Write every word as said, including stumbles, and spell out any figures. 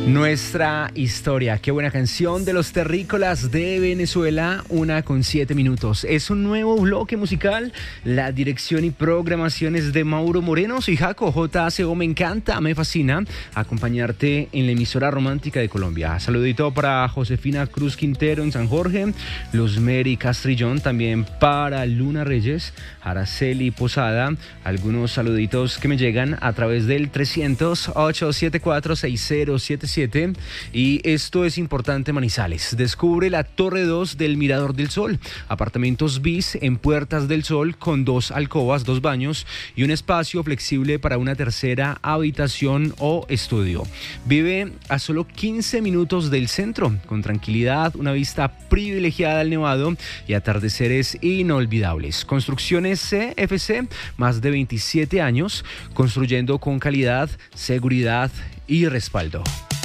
Nuestra historia, qué buena canción de los terrícolas de Venezuela, una con siete minutos. Es un nuevo bloque musical, la dirección y programación es de Mauro Moreno. Soy Jaco, J C O, me encanta, me fascina acompañarte en la emisora romántica de Colombia. Saludito para Josefina Cruz Quintero en San Jorge, Luzmeri Castrillón, también para Luna Reyes, Araceli Posada, algunos saluditos que me llegan a través del trescientos, ochocientos setenta y cuatro, sesenta setenta y siete. Y esto es importante, Manizales. Descubre la Torre dos del Mirador del Sol. Apartamentos bis en Puertas del Sol con dos alcobas, dos baños y un espacio flexible para una tercera habitación o estudio. Vive a solo quince minutos del centro, con tranquilidad, una vista privilegiada al Nevado y atardeceres inolvidables. Construcciones C F C, más de veintisiete años, construyendo con calidad, seguridad y respaldo.